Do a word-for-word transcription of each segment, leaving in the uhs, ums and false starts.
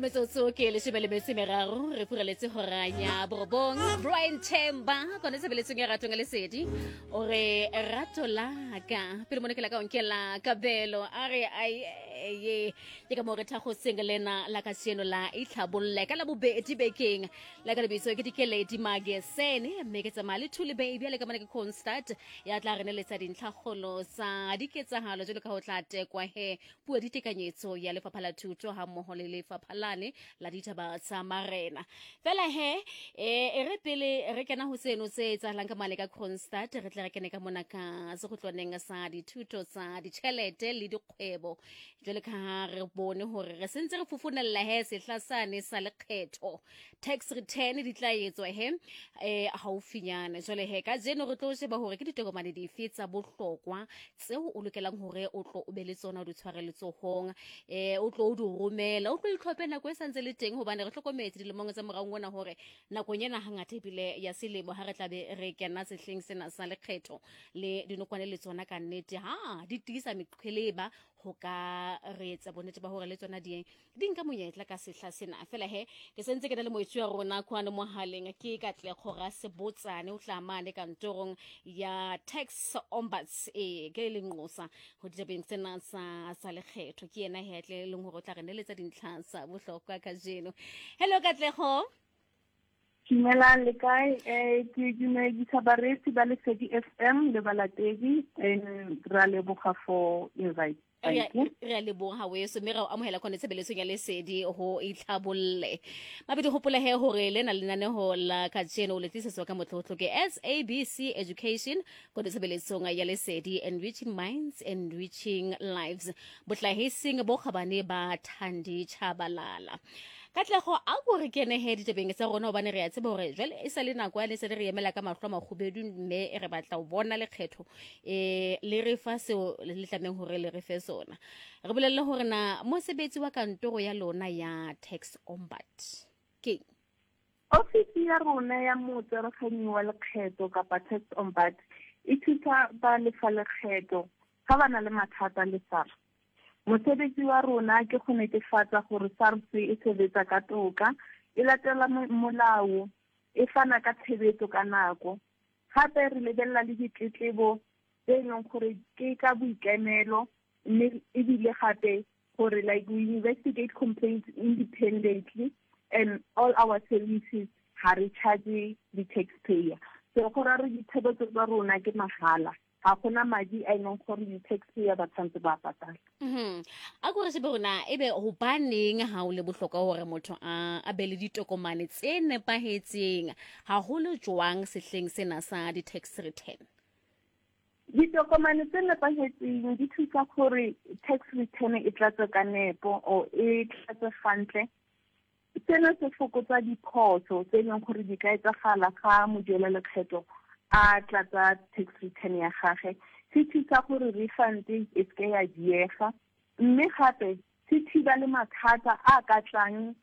metsotso ke le shebele metsi meraro re pureletse horanya borobong. Brian Temba kone sebeletseng ya ratong le sedi ore rato la ka pele mone ke la ka onkela kabelo are ai ye ke ka mo re thago sengelena la ka tseno la itlhabolle ka la bobedi bekeng la ka lebitso ke dikeledi magesene mme ke tsamaya le thule baby le ka mane ke constant ya tla re neletsa dintlhagolo sa diketsahalo jalo ka ho tla tekwa he puo ditekanyetso ya lefapha la thuto ha mmoho le lefapha lane la ditaba tsa marena fela he e re pele re kena ho seno se etsahalang ka male ka constant re tla re kene ka mona ka se go tloneng sa dithuto tsa ditšhelete le dikgwebo jole ka re bone hore re sentse re fufunella he sehlasane sa lekgetho tax return di tla etswa he e haufinyana jole he ka jeno re tlo sheba hore ke ditokomane di fetsa bohlokwa tseo o lokelang hore o tlo o be le tsona di tshwarele tsohong e o tlo o di romela o tlo itlhophe nako e santse le teng hobane re hlokometse dilemong tsa morao ngwana hore nako nyena hangata ebile ya selemo ha re tla be re kena sehleng sena sa lekgetho le dinokwane le tsona ka nnete ha di tisa meqheleba ho ka re etsa bonnete ba hore le tsona di di nka monyetla ka sehla sena fela he ke sentse ke na le moitsi wa rona kwana mohaleng ke ka tle khora se botsane o tla mane kantorong ya tax ombuds e ke le ngosa ho ditebeng tsena sa sa lekgetho ke yena he tle le hore o tla re neletsa dintlha sa bohlokwa ka jeno. Hello Katlego. Dumelang le kae eh ke dumedisa baretsi ba Lesedi F M le balatedi en ra leboga for invite. Thank you. Re a leboga we so me ra amohela khone tshebeletsong ya Lesedi ho itlhabolle mabedi hopola he hore lena lenaneho la ka tseno le tlisetso ka motlotlo ke S A B C Education go tshebeletsong ya Lesedi Enriching Minds Enriching Lives botlahising bo khabane ba Thandi Chabalala Katlego a go re kene he ditebeng tsa rona hobane re a tseba hore jwale e sa le nako ya le se re emela ka mahlo magubedu mme re batla o bona lekgetho e le re fa se le tlameng hore le re fe sona re bolelle hore na mosebetsi wa kantoro ya lona ya tax ombud ke office ya rona ya motsereganyi wa lekgetho ka tax ombud e thusa ba le fa lekgetho ga bana le mathata le S A R S. Mosebetsi wa rona ke go netefatsa gore S A R S e sebetsa ka toka e latela molao e fana ka tshebetso ka nako gape re lebella le ditletlebo tse e leng gore ke ka boikemelo mme e bile gape gore like we investigate complaints independently and all our services ha re charge the taxpayer so gore re ditshebetso tsa rona ke mahala ha gona madi a neng gore di taxpayer ba tsantse ba patala. Mhm a go re se bona ebe ho baneng ha o le bohlokwa hore motho a a be le ditokomane tse nepahetseng ha ho le jwang sehleng sena sa di tax return. Ditokomane tse nepahetseng di thusa gore tax return e tlatse ka nepo o e tlatse gantle sena se fokotsa diphoso tse leng gore di ka etsagala ga moduela lekgetho a tlatsa tax return ya gage se thusa gore refund e se ya diega mme gape se thiba le mathata a ka tlang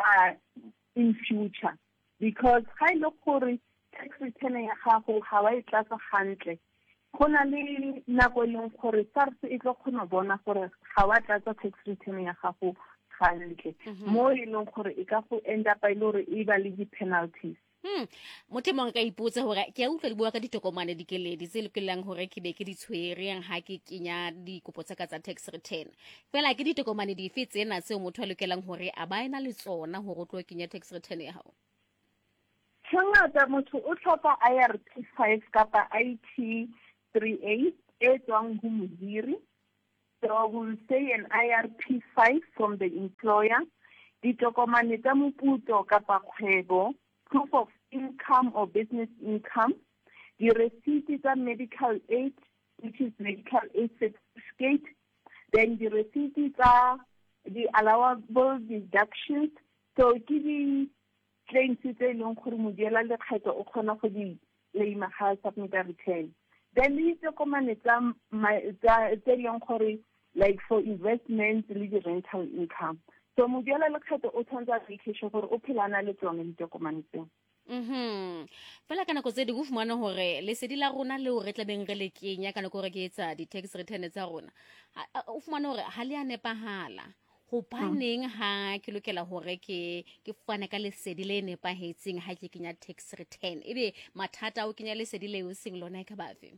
in future because ga ile gore tax return ya gago ga wa e tlatsa gantle go na le nako e leng gore S A R S e tlo kgona bona gore ga wa tlatsa tax return ya gago gantle mo e leng gore e ka go end up ile gore e ba le di penalties. Hmm motho mong ka ipotsa hore ke a utlwa di bua ka ditokomane dikeledi tse lokelang hore ke be ke di tshwereng ha ke kenya dikopo tsa ka tsa tax return fela ke ditokomane di fe tsena tse motho a lokelang hore a ba ena le tsona hore o tlo kenya tax return ya hao. Hangata motho o tlhoka I R P five kapa I T three A e tswang ho modiri so we'll say an I R P five from the employer ditokomane tsa moputso kapa kgwebo proof of income or business income, the receipt is a medical aid, which is medical aid certificate, then the receipt is a, the allowable deductions, so give the claims to the long Kurmudiala lekgetho o kgona go di claim ha submit a return. Then the document is a long gore like for investment le the rental income. So moduela lekgetho o tshwanetse a ikeshe gore o phelana le tsone ditokomane tseo. Mhm fela kana go tse di go fumana hore Lesedi la rona le o re tlabeng re le kenya kana go re ke etsa di tax return tsa rona o fumana hore ha le a nepahala go baneng ha ke lokela hore ke ke fana ka lesedi le nepahetseng ha ke kenya tax return ebe mathata o kenya lesedi le o seng lona e ka bafe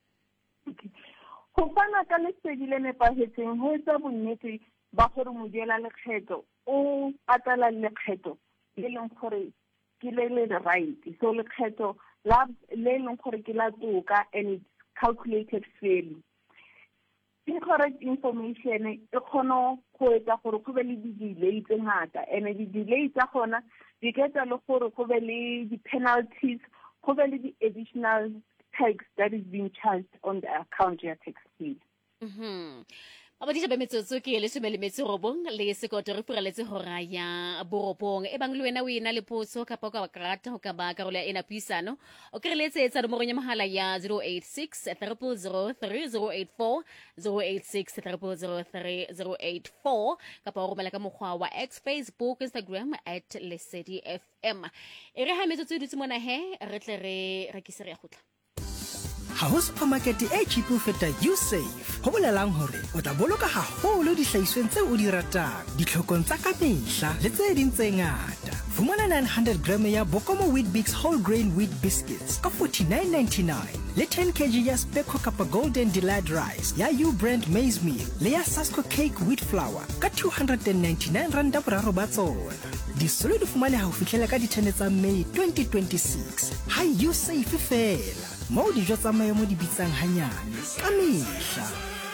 go fana ka lesedi le nepahetseng ho etsa bonnete ba gore moduela lekgetho o patala lekgetho le leng gore ke le le right so lekgetho la le leng gore ke la toka and it's calculated fairly. Incorrect information e kgona go etsa gore go be le di-delay tse ngata and di-delay tsa gona di ka etsa le gore go be le di-penalties go be le di-additional tax that is being charged on the account ya tax paid. Mhm. Aba di jabe metsotso ke le shome le metsi robong le sekoto re puraletse hora ya borobong e bang le wena o ina le potso ka pa ka karata ho ka ba karolo ya ena puisano o ke re letsetsa nomoro ya mohala ya zero eight six zero zero zero three zero eight four zero eight six zero zero zero three zero eight four ka pa o romela ka mokgwa wa X, Facebook, Instagram at Lesedi F M e re ha metsotso di tsimona he re tle re rekise re ya gotla ha ho supermarket e cheap ho feta YouSave ho bolelang hore o tla boloka haholo dihlahisweng tse o di ratang ditlhokong tsa ka mehla le tse ding tse ngata fumana nine hundred gram ya Bokomo Wheat Bix whole grain wheat biscuits ka forty-nine ninety-nine le ten kilograms ya Speco Kappa Golden Delight Rice ya U brand maize meal le ya Sasco cake wheat flour ka two hundred ninety-nine rand boraro ba tsona di solo di fumane ha ho fihlela ka di-ten tsa May twenty twenty-six ha YouSave fela mo dijo tsa maemo di bitsang hanyane ka mehla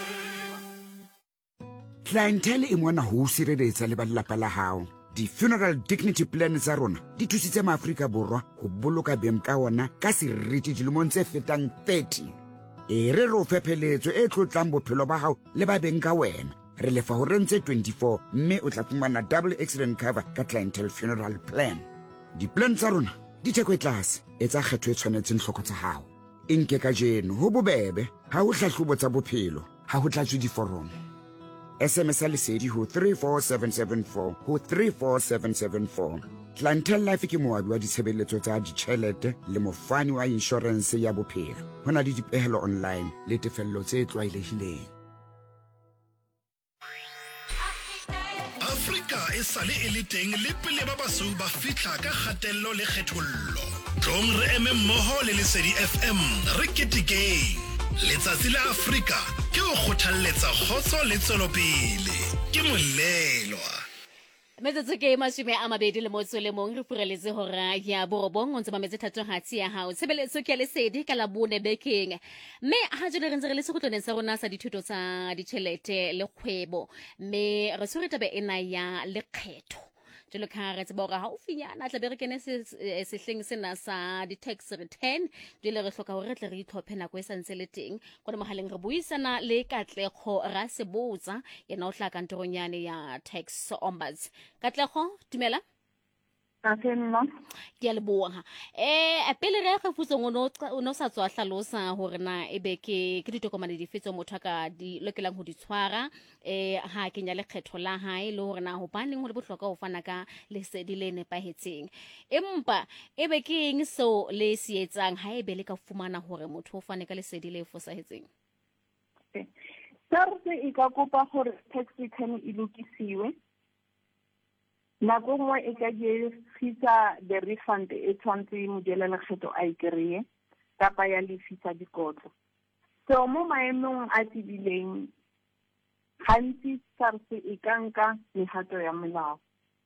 clientele e mona ho sireletsa le ba lelapa la hao di-funeral dignity plan tsa rona di thusitse maAfrika Borwa ho boloka beng ka ona ka seriti dilemong tse fetang thirty e re re o fepheletso e tlotlang bophelo ba hao le ba beng ka wena re lefa ho rentse twenty-four mme o tla fumana double accident cover ka clientele funeral plan di-plan tsa rona di theko e tlase e tsa kgetho e tshwanetseng hloko tsa hao inke ka jeno ho bobebe ha ho hlahlobo tsa bophelo ha ho tlatswe diforomo S M S lesedi ho three four seven seven four ho three four seven seven four Clientele Life ke moabi wa ditshebeletso tsa ditjhelete le mofani wa insurance ya bophelo hona le dipehelo online le tefello tse tlwaelehileng Afrika e sale e le teng le pele ba basou ba fitla ka kgatello le kgethollo tlong re eme mmoho le Lesedi F M re ketekeng letsatsi la Afrika ke o kgothalletsa kgotso le tswelopele ke molelwa metsotso ke mashome a mabedi le motso le mong re pureletse hora ya borobong o ntse mametse thato hatsi ya hao tshebeletso ke lesedi ka la bone bekeng mme ha jone re ntse re le segotloneng sa rona sa dithuto tsa ditjhelete le kgwebo mme re tshwere tabe ena ya lekgetho jalo ka re tseba hore ha o finyana tla be re kene sehleng sena sa di-tax return jele re hloka hore re tle re itlhophe nako e santse le teng kone mohaleng re buisana le Katlego Rasebotsa yena o tla kantorong yane ya tax ombuds Katlego dumela Ke nna ke a leboha eh pele re ga futso ngono o no sa tswa hlalosa hore na ebe ke ke ditokomane di fetso motho ka di lokelang ho di tshwara eh ha kenya lekgetho la hae le hore na ho baneng ho le bohloka ho fana ka lesedi le nepahetseng empa ebe ke eng so le sietsang ha ebe le ka fumana hore motho o fane ka lesedi le fosahetseng Sarse e ka kopa hore tax return e lokisiwe nako nngwe e ka fisa the refund e tshwantse modela lekgetho a ikreye kapa ya lefisa dikotlo so mo maemong a tibileng gantsi SARS e ka nka mehato ya molao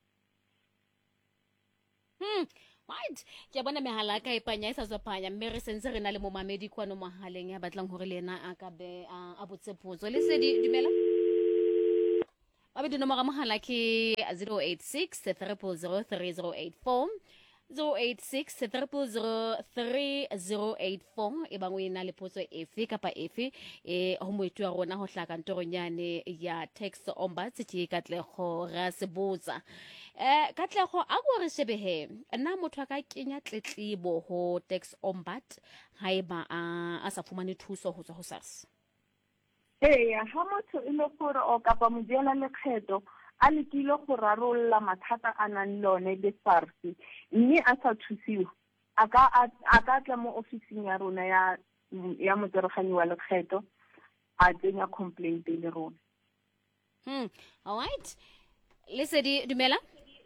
hmm right ke bona mehala ka ipanya e sa tswapanya mme re sentse re na le mo mamedi kwano mohaleng ya batlang hore le ena a ka be a botse potso le se di dumela Abi di nomoro mohala ke zero eight six zero zero zero three zero eight four zero eight six zero zero zero three zero eight four e bang o ina le potso efe kapa efe e ho moetu wa rona ho hlaka ntorong yane ya tax ombuds ke Katlego Rasebotsa eh Katlego a go re shebehe nna motho a ka kenya tletlebo ho tax ombuds haeba a sa fumane thuso ho tswa ho SARS Ee, ha motho e le gore o kapa modela lekgetho a lekile go rarolla mathata a nang lone le SARS mme a sa thusiwa a ka a ka tla mo ofising ya rona ya ya motsereganyi wa lekgetho a tsenya complaint le rona hmm all right Lesedi dumela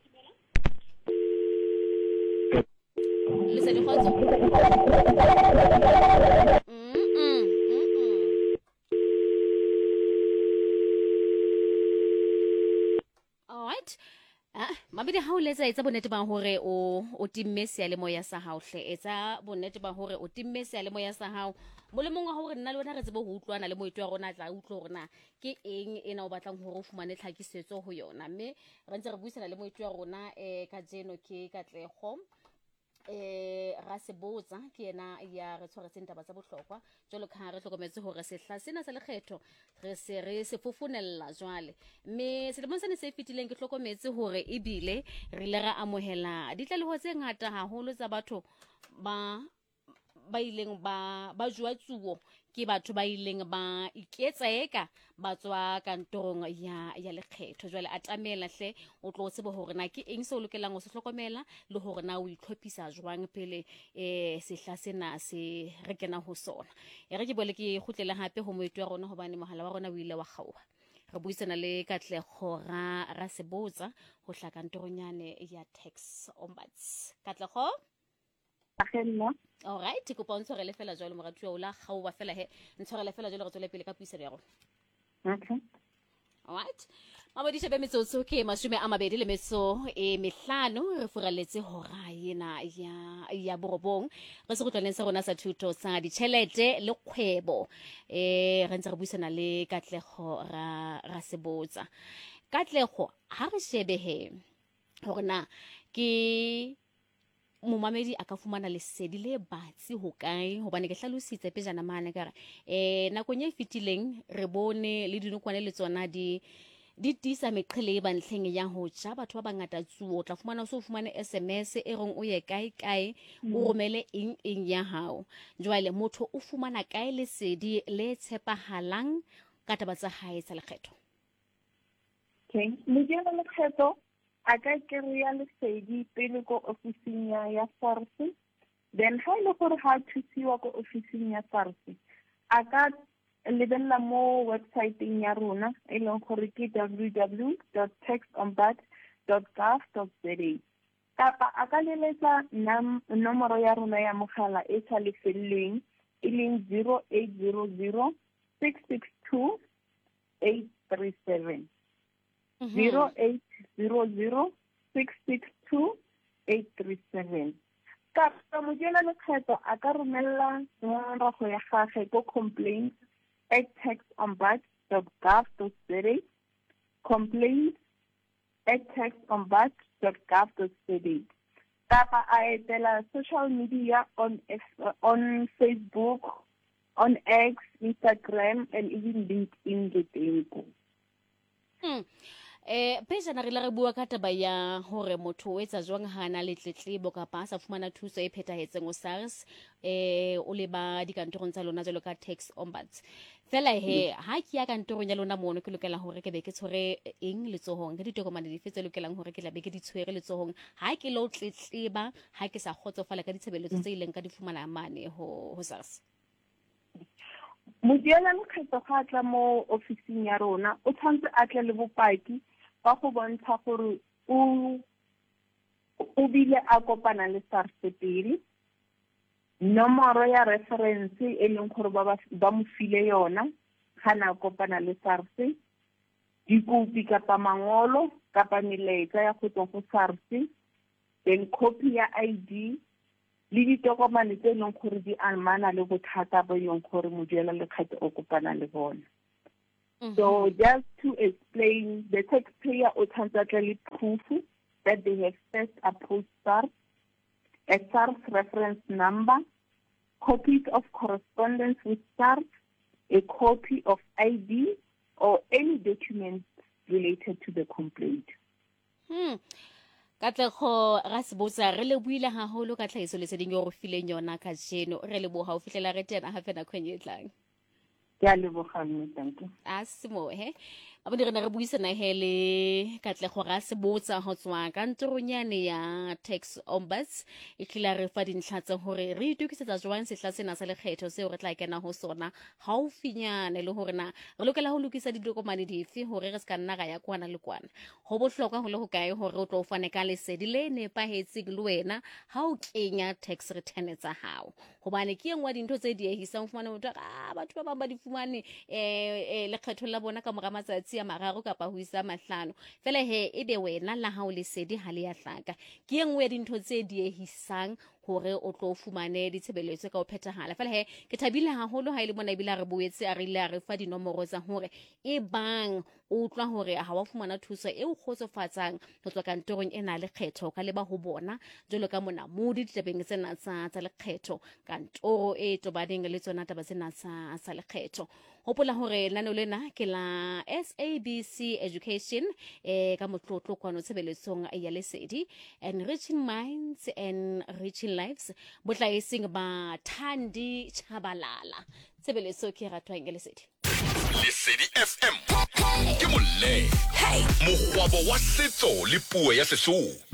Lesedi khotso mm mm mm all right ah mabedi ha o letsa etsa bonnete ba hore o o timme sealemoya sa hao hle etsa bonnete ba hore o timme sealemoya sa hao molemong wa hore nna le wena re tsebe ho utlwana le moitwa wa rona tla utlwa hore na ke eng ena o batlang hore o fumane tlhakisetso ho yona mme re ntse re buisana le moitwa wa rona eh ka jeno ke Katlego eh ra se botsa ke yena ya re tshwaretseng taba tsa bohlokwa jalo ka re hlokometse hore sehla sena sa lekgetho re se re se fofonella jwale mme selemong sene se fitileng ke hlokometse hore ebile re ile ra amohela ditlaleho tse ngata haholo tsa batho ba ba ileng ba ba jwa tsuo ke batho ba ileng ba iketsa eka ba tswa kantorong ya ya lekgetho jwale atamela hle o tlo tsebe hore na ke eng se o lokelang o se hlokomela le hore na o itlhophisa jwang pele eh sehla sena se re kena ho sona e re ke bole ke khutlela hape ho moitwa rona hobane mohala wa rona o ile wa kgaoha re buisana le Katlego ra ra se botsa ho hla kantoronyane ya tax ombuds Katlego Hello. all right ke kopa ntshware le fela jwalo moratuwa o la kgaoba fela he ntshware le fela jwalo re tswele pele ka puisano ya rona Okay. all right mabodi shebe metsotso ke mashume a mabedi le metso e mehlano re furaletse hora yena ya ya borobong re se go tlwaneng sa rona sa thuto sa ditšhelete le kgwebo eh re ntse re buisana le Katlego ra ra se botsa Katlego ha re shebe he hore na ke momamedi a ka fumana lesedi le batsi ho kae hobane ke hlalositse pejana mane ka re eh nakong e fitileng re bone le dinokwane le tsona di di tisa meqhele e bantlheng ya ho ja batho ba bangata tsuo tla fumana so fumane S M S e reng o ye kae kae o romele eng eng ya hao jwale motho o fumana kae lesedi le tshepahalang ka taba tsa hae tsa lekgetho Okay. Mojela lekgetho a ka kry-a lesedi pele ko ofising ya ya SARS then ha ile gore ha thusiwa ko ofising ya SARS a ka lebella mo website-eng ya rona e leng gore ke w w w dot tax ombuds dot gov dot za kapa a ka leletsa nomoro ya rona ya mogala e sa lefelleng e leng zero eight zero zero six six two eight three seven zero eight zero zero six six two eight three seven kapa mojela lekgetho a ka romella ngwaga ya gagwe ko complaints at tax ombuds dot gov dot za complaints at tax ombuds dot gov dot za kapa a etela social media on on Facebook, on X, Instagram and even LinkedIn le teng. Hmm. Eh pejana re la re bua ka taba ya hore motho o etsa jwang hana le tletlebo kapa sa fumana thuso e phethahetseng o SARS eh o le ba dikantorong tsa lona jalo ka tax ombuds fela he ha ke ya kantorong ya lona mono ke lokela hore ke be ke tshwere eng letsohong ke ditokomane di fetse lokelang hore ke la be ke di tshwere letsohong ha ke lo tletleba ha ke sa kgotsofala ka ditshebeletso tse ileng ka di fumana mane ho ho SARS Mojela lekgetho ga tla mo ofising ya rona o tshwantse a tle le bopaki ba go bontsha gore o o bile a kopana le SARS pele nomoro ya reference e leng gore ba ba mo file yona gana kopana le SARS dikopi kapa mangolo kapa melaetsa ya go tswa go SARS then copy ya I D le ditokomane tse leng gore di amana le bothata bo yong gore mojela lekgetho o kopana le bona. So just to explain, the taxpayer or transactional proof that they have first approached SARS, a SARS reference number, copies of correspondence with SARS, a copy of I D, or any documents related to the complaint. Hmm. Katlego ra se botsa re le buile haholo ka tlhahiso leseding yo re fileng yona ka jeno re le bo ha o fitlela re tena ha fena khwenye tlang Ya le bo ga mme thank you asimo he a re ne re buisana hele Katlego ga se botsa go tswa ka ntoronyane ya tax ombuds e tlila re fa dintlha tsa hore re itukisetsa jwang sehla sena sa lekgetho seo re tla kena ho sona haufinyane le hore na re lokela ho lokisa ditokomane dife hore re se ka nna ga ya kwana le kwana ho bohlokwa ho le ho kae hore o tlo fane ka lesedi le nepahetseng le wena ha o kenya tax return tsa hao hobane ke engwa dintho tse diehisang fumana motho a batho ba bang ba di fumane eh lekgetho la bona ka mora matsatsi ya mararo kapa ho isa mahlano fela he ebe wena la ha o lesedi ha le ya hlaka ke engwe ya dintho tse diehisang hore o tlo fumane ditshebeletso ka o phethahala fela he ke thabile haholo ha ile mona ibile re boetse a rile a re fa dinomoro tsa hore e bang o utlwa hore ha wa fumana thuso e o khotsofatsang ho tswa kantorong ena le kgetho ka leba ho bona jolo ka mona modi ditabeng tsena tsa tsa lekgetho kantoro e tobaneng le tsona taba tsena tsa tsa lekgetho hopola hore lano lena ke la S A B C Education eh ka motlotlo kwano tshebeletsong ya lesedi enriching minds and enriching lives botlaising ba Thandi Chabalala tsebeletso ke ratwang ke lesedi Lesedi F M ke molle hey mogwabo wa setso le puo ya Sesotho.